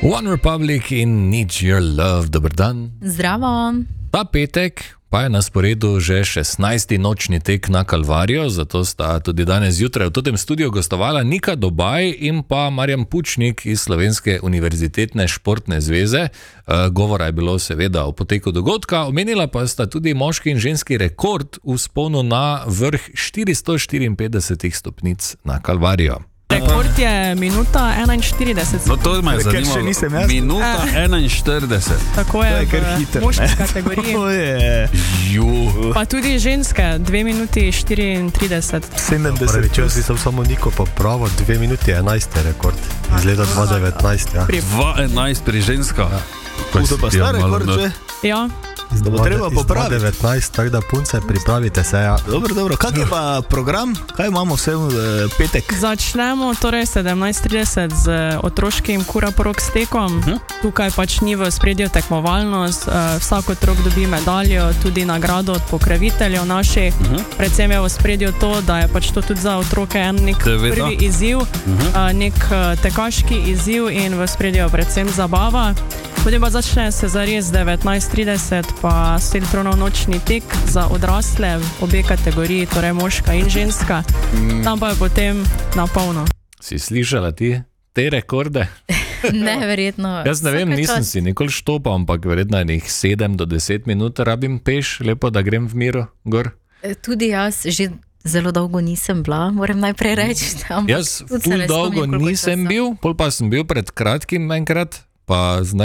One Republic in Need Your Love, dober dan. Zdravo. Ta petek pa je na sporedu že 16. nočni tek na Kalvarijo, zato sta tudi danes zjutraj v tem studiu gostovala Nika Dobaj in pa Marjan Pučnik iz Slovenske univerzitetne športne zveze. Govora je bilo seveda o poteku dogodka, omenila pa sta tudi moški in ženski rekord v vzponu na vrh 454 stopnic na Kalvarijo. Rekord je minuta 41. No to me je zanimalo. Minuta 41. Tako je v moški kategoriji. Pa tudi ženske, 2 minuti 34. 70. Če sem samo Niko popravo, 2 minuti 11 je rekord. Iz leta 2019. Ja. 2011 pri ženska. To pa star rekord že? Ja. Da bo treba popraviti. 2019, tako da punce, pripravite se. Ja. Dobro. Kak je pa program? Kaj imamo vse v petek? Začnemo torej 17:30 z otroškim kuraporok stekom. Tukaj pač ni v spredju tekmovalnost. Vsak otrok dobi medaljo, tudi nagrado od pokroviteljev naših. Predvsem je v spredju to, da je pač to tudi za otroke nek prvi izziv, nek tekaški izziv in v spredju predvsem zabava. Potem pa začne se zares 19:30 pa Siltronov nočni tek za odrasle v obe kategoriji, torej moška in ženska. Tam pa je potem na polno. Si slišala te rekorde? Neverjetno. Jaz ne vem, nisem si nikoli štopal, ampak verjetno je 7 do 10 minut rabim peš, lepo da grem v miru gor. Tudi jaz že zelo dolgo nisem bila, moram najprej reči. Jaz ful dolgo nisem bil, pol pa sem bil pred kratkim enkrat, pa